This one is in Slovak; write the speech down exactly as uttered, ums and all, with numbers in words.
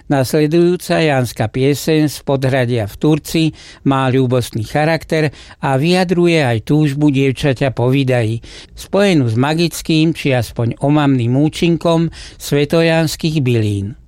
Nasledujúca jánska pieseň z Podhradia v Turci má ľúbostný charakter a vyjadruje aj túžbu dievčaťa po vydaji, spojenú s magickým či aspoň omamným účinkom svetojánskych bylín.